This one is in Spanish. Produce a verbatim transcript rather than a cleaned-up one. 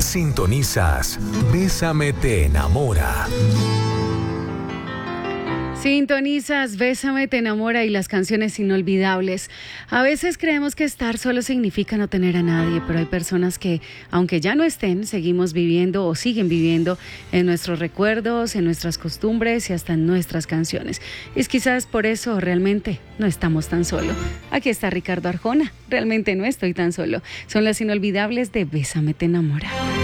Sintonizas Bésame te enamora. Sintonizas Bésame te enamora y las canciones inolvidables. A veces creemos que estar solo significa no tener a nadie, pero hay personas que, aunque ya no estén, seguimos viviendo o siguen viviendo en nuestros recuerdos, en nuestras costumbres y hasta en nuestras canciones. Y es quizás por eso realmente no estamos tan solos. Aquí está Ricardo Arjona. Realmente no estoy tan solo. Son las inolvidables de Bésame te enamora.